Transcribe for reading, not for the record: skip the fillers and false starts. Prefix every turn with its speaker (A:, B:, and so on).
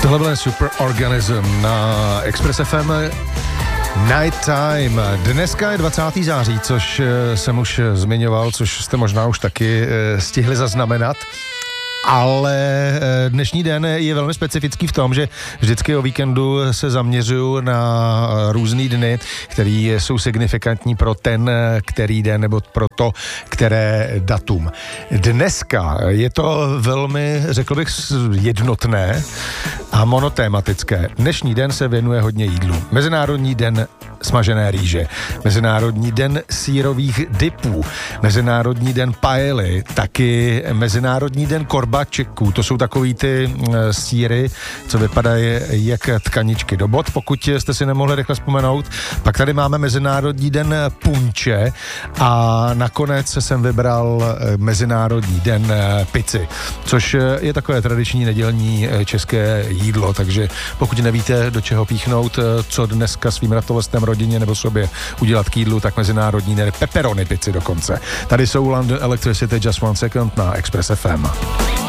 A: Tohle byl Superorganism na Express FM Night Time. Dneska je 20. září, což jsem už zmiňoval, což jste možná už taky stihli zaznamenat. Ale dnešní den je velmi specifický v tom, že vždycky o víkendu se zaměřuju na různý dny, které jsou signifikantní pro ten, který den nebo pro to, které datum. Dneska je to velmi, řekl bych, jednotné a monotématické. Dnešní den se věnuje hodně jídlu. Mezinárodní den smažené rýže, Mezinárodní den sýrových dipů, Mezinárodní den paely, taky Mezinárodní den korbačeků. To jsou takový ty sýry, co vypadají jak tkaničky do bot, pokud jste si nemohli rychle vzpomenout. Pak tady máme Mezinárodní den punče a nakonec jsem vybral Mezinárodní den pici, což je takové tradiční nedělní české jídlo, takže pokud nevíte, do čeho píchnout, co dneska svým ratolestem, rodině nebo sobě udělat k jídlu, tak Mezinárodní den pepperoni pici dokonce. Tady jsou London Electricity, Just One Second na Express FM.